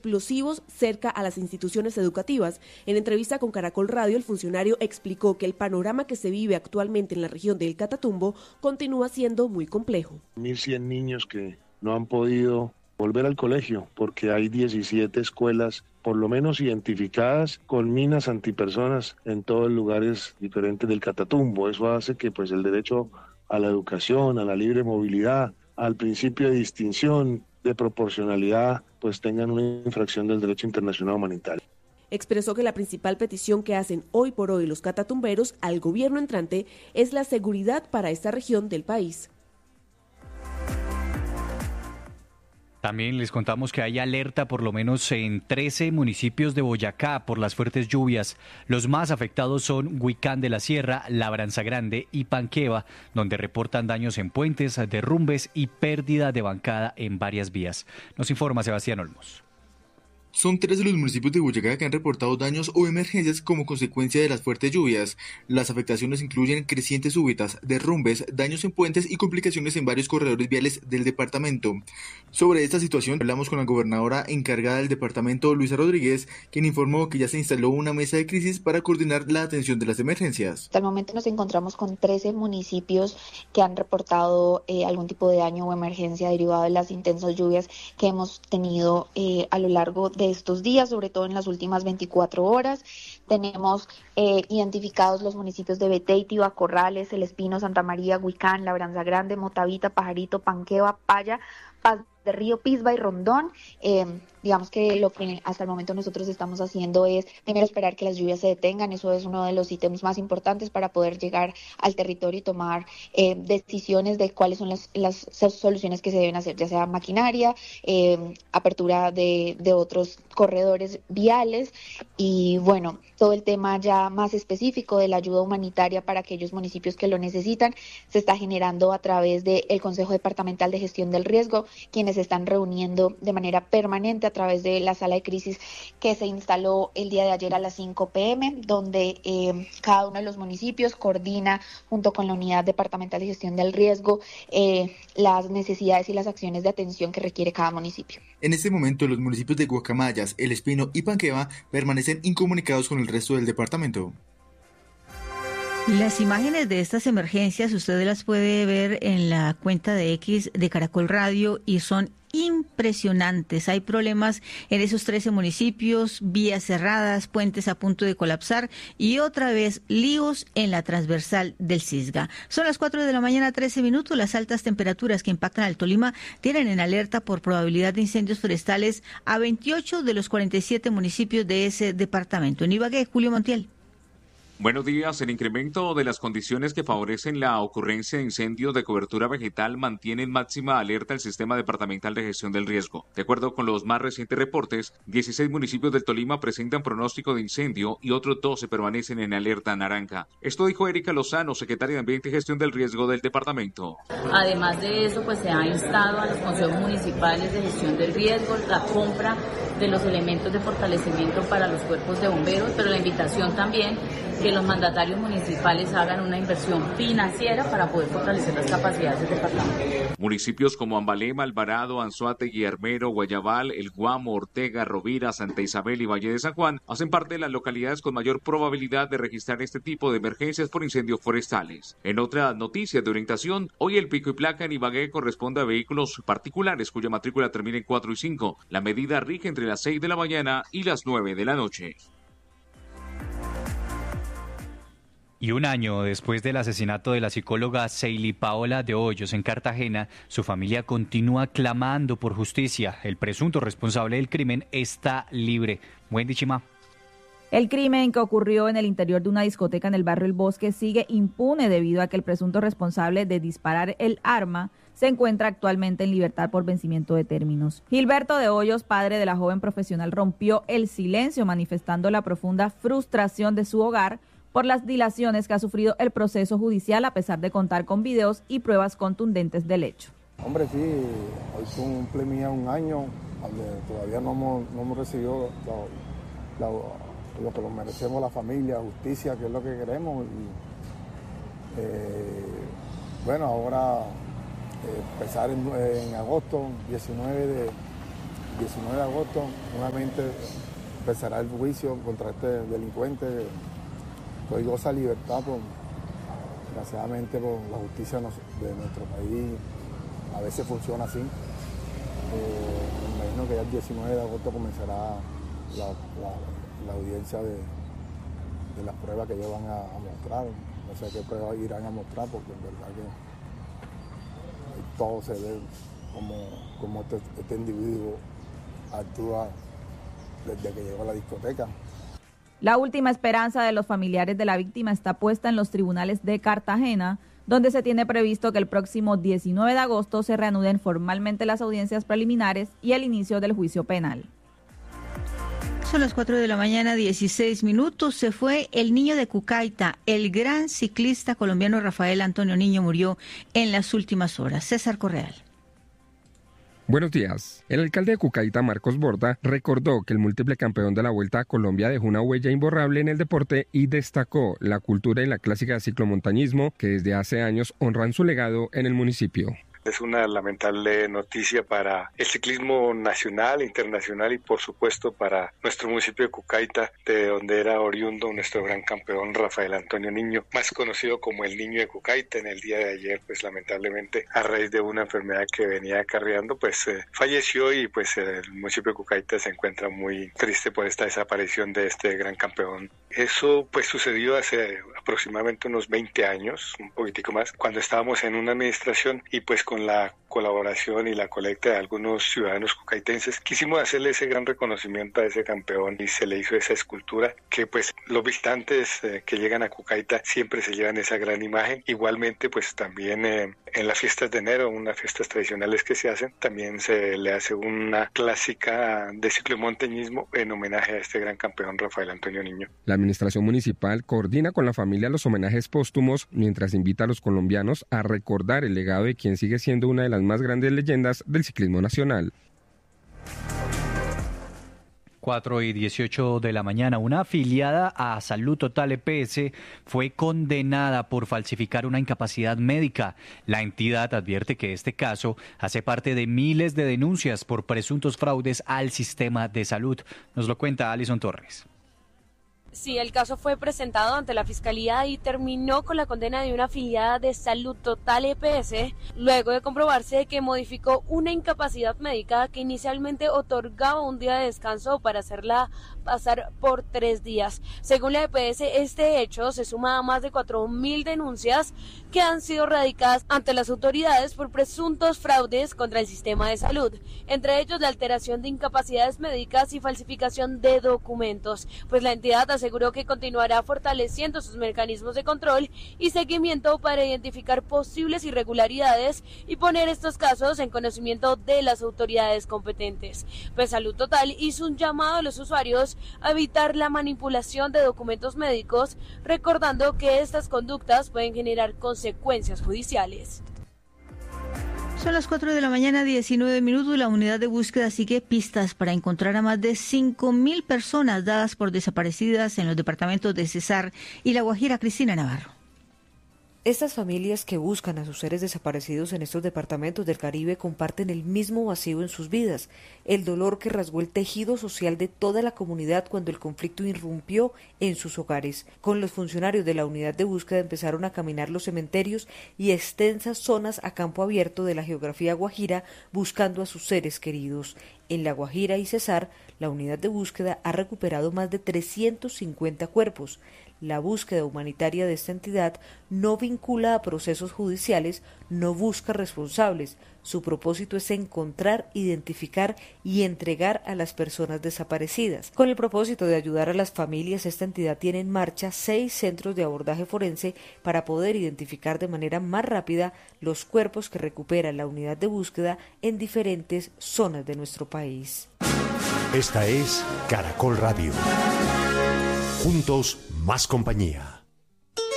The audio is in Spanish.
explosivos cerca a las instituciones educativas. En entrevista con Caracol Radio, el funcionario explicó que el panorama que se vive actualmente en la región del Catatumbo continúa siendo muy complejo. 1.100 niños que no han podido volver al colegio porque hay 17 escuelas por lo menos identificadas con minas antipersonas en todos los lugares diferentes del Catatumbo. Eso hace que pues el derecho a la educación, a la libre movilidad, al principio de distinción, de proporcionalidad, pues tengan una infracción del derecho internacional humanitario. Expresó que la principal petición que hacen hoy por hoy los catatumberos al gobierno entrante es la seguridad para esta región del país. También les contamos que hay alerta por lo menos en 13 municipios de Boyacá por las fuertes lluvias. Los más afectados son Huicán de la Sierra, Labranza Grande y Panqueva, donde reportan daños en puentes, derrumbes y pérdida de bancada en varias vías. Nos informa Sebastián Olmos. Son 3 de los municipios de Boyacá que han reportado daños o emergencias como consecuencia de las fuertes lluvias. Las afectaciones incluyen crecientes súbitas, derrumbes, daños en puentes y complicaciones en varios corredores viales del departamento. Sobre esta situación hablamos con la gobernadora encargada del departamento, Luisa Rodríguez, quien informó que ya se instaló una mesa de crisis para coordinar la atención de las emergencias. Hasta el momento nos encontramos con 13 municipios que han reportado algún tipo de daño o emergencia derivado de las intensas lluvias que hemos tenido a lo largo de estos días, sobre todo en las últimas 24 horas. Tenemos identificados los municipios de Beteitiva, Corrales, El Espino, Santa María, Huicán, Labranza Grande, Motavita, Pajarito, Panqueva, Paya, Paz de Río, Pisba y Rondón. Digamos que lo que hasta el momento nosotros estamos haciendo es primero esperar que las lluvias se detengan. Eso es uno de los ítems más importantes para poder llegar al territorio y tomar decisiones de cuáles son las soluciones que se deben hacer, ya sea maquinaria, apertura de otros corredores viales y bueno, todo el tema ya más específico de la ayuda humanitaria para aquellos municipios que lo necesitan se está generando a través del Consejo Departamental de Gestión del Riesgo, quienes se están reuniendo de manera permanente a través de la sala de crisis que se instaló el día de ayer a las 5 p.m., donde cada uno de los municipios coordina junto con la Unidad Departamental de Gestión del Riesgo las necesidades y las acciones de atención que requiere cada municipio. En este momento, los municipios de Guacamayas, El Espino y Panqueva permanecen incomunicados con el resto del departamento. Las imágenes de estas emergencias usted las puede ver en la cuenta de X de Caracol Radio y son impresionantes. Hay problemas en esos 13 municipios, vías cerradas, puentes a punto de colapsar y otra vez líos en la transversal del Cisga. Son las 4 de la mañana, 13 minutos. Las altas temperaturas que impactan al Tolima tienen en alerta por probabilidad de incendios forestales a 28 de los 47 municipios de ese departamento. En Ibagué, Julio Montiel. Buenos días. El incremento de las condiciones que favorecen la ocurrencia de incendios de cobertura vegetal mantiene en máxima alerta el Sistema Departamental de Gestión del Riesgo. De acuerdo con los más recientes reportes, 16 municipios del Tolima presentan pronóstico de incendio y otros 12 permanecen en alerta naranja. Esto dijo Erika Lozano, secretaria de Ambiente y Gestión del Riesgo del departamento. Además de eso, pues se ha instado a los consejos municipales de gestión del riesgo la compra de los elementos de fortalecimiento para los cuerpos de bomberos, pero la invitación también que los mandatarios municipales hagan una inversión financiera para poder fortalecer las capacidades del departamento. Municipios como Ambalema, Alvarado, Anzoátegui, Armero, Guayabal, El Guamo, Ortega, Rovira, Santa Isabel y Valle de San Juan hacen parte de las localidades con mayor probabilidad de registrar este tipo de emergencias por incendios forestales. En otras noticias de orientación, hoy el pico y placa en Ibagué corresponde a vehículos particulares cuya matrícula termina en 4 y 5. La medida rige entre las 6 de la mañana y las 9 de la noche. Y un año después del asesinato de la psicóloga Seili Paola de Hoyos en Cartagena, su familia continúa clamando por justicia. El presunto responsable del crimen está libre. Wendy Chima. El crimen que ocurrió en el interior de una discoteca en el barrio El Bosque sigue impune debido a que el presunto responsable de disparar el arma se encuentra actualmente en libertad por vencimiento de términos. Gilberto de Hoyos, padre de la joven profesional, rompió el silencio manifestando la profunda frustración de su hogar por las dilaciones que ha sufrido el proceso judicial a pesar de contar con videos y pruebas contundentes del hecho. Hombre, sí, hoy cumple mía un año, todavía no hemos recibido lo que nos merecemos la familia, justicia, que es lo que queremos. Y, bueno, ahora empezar en agosto 19 19 de agosto nuevamente empezará el juicio contra este delincuente que hoy goza libertad, desgraciadamente por la justicia de nuestro país a veces funciona así. Me imagino que ya el 19 de agosto comenzará la audiencia de las pruebas que ellos van a mostrar. No sé qué pruebas irán a mostrar, porque en verdad que todo se ve como este individuo actúa desde que llegó a la discoteca. La última esperanza de los familiares de la víctima está puesta en los tribunales de Cartagena, donde se tiene previsto que el próximo 19 de agosto se reanuden formalmente las audiencias preliminares y el inicio del juicio penal. Son las 4 de la mañana, 16 minutos. Se fue el niño de Cucaita. El gran ciclista colombiano Rafael Antonio Niño murió en las últimas horas. César Correal. Buenos días. El alcalde de Cucaita, Marcos Borda, recordó que el múltiple campeón de la Vuelta a Colombia dejó una huella imborrable en el deporte y destacó la cultura y la clásica de ciclomontañismo que desde hace años honran su legado en el municipio. Es una lamentable noticia para el ciclismo nacional, internacional y por supuesto para nuestro municipio de Cucaita, de donde era oriundo nuestro gran campeón Rafael Antonio Niño, más conocido como el Niño de Cucaita. En el día de ayer, pues lamentablemente a raíz de una enfermedad que venía acarreando, pues falleció y pues el municipio de Cucaita se encuentra muy triste por esta desaparición de este gran campeón. Eso pues sucedió hace aproximadamente unos 20 años, un poquitico más, cuando estábamos en una administración y pues con la colaboración y la colecta de algunos ciudadanos cucaitenses quisimos hacerle ese gran reconocimiento a ese campeón y se le hizo esa escultura que pues los visitantes que llegan a Cucaita siempre se llevan esa gran imagen. Igualmente pues también en las fiestas de enero, unas fiestas tradicionales que se hacen, también se le hace una clásica de ciclomontañismo en homenaje a este gran campeón Rafael Antonio Niño. La administración municipal coordina con la familia los homenajes póstumos mientras invita a los colombianos a recordar el legado de quien sigue siendo una de las más grandes leyendas del ciclismo nacional. 4:18 de la mañana, una afiliada a Salud Total EPS fue condenada por falsificar una incapacidad médica. La entidad advierte que este caso hace parte de miles de denuncias por presuntos fraudes al sistema de salud. Nos lo cuenta Alison Torres. Sí, el caso fue presentado ante la Fiscalía y terminó con la condena de una afiliada de Salud Total EPS, luego de comprobarse que modificó una incapacidad médica que inicialmente otorgaba un día de descanso para hacerla pasar por 3 días. Según la EPS, este hecho se suma a más de 4.000 denuncias que han sido radicadas ante las autoridades por presuntos fraudes contra el sistema de salud, entre ellos la alteración de incapacidades médicas y falsificación de documentos, pues la entidad aseguró que continuará fortaleciendo sus mecanismos de control y seguimiento para identificar posibles irregularidades y poner estos casos en conocimiento de las autoridades competentes. Pues Salud Total hizo un llamado a los usuarios a evitar la manipulación de documentos médicos, recordando que estas conductas pueden generar consecuencias judiciales. Son las 4 de la mañana, 19 minutos. La unidad de búsqueda sigue pistas para encontrar a más de 5.000 personas dadas por desaparecidas en los departamentos de Cesar y La Guajira. Cristina Navarro. Estas familias que buscan a sus seres desaparecidos en estos departamentos del Caribe comparten el mismo vacío en sus vidas, el dolor que rasgó el tejido social de toda la comunidad cuando el conflicto irrumpió en sus hogares. Con los funcionarios de la unidad de búsqueda empezaron a caminar los cementerios y extensas zonas a campo abierto de la geografía guajira buscando a sus seres queridos. En La Guajira y Cesar, la unidad de búsqueda ha recuperado más de 350 cuerpos. La búsqueda humanitaria de esta entidad no vincula a procesos judiciales, no busca responsables. Su propósito es encontrar, identificar y entregar a las personas desaparecidas. Con el propósito de ayudar a las familias, esta entidad tiene en marcha 6 centros de abordaje forense para poder identificar de manera más rápida los cuerpos que recupera la unidad de búsqueda en diferentes zonas de nuestro país. Esta es Caracol Radio. Juntos, más compañía.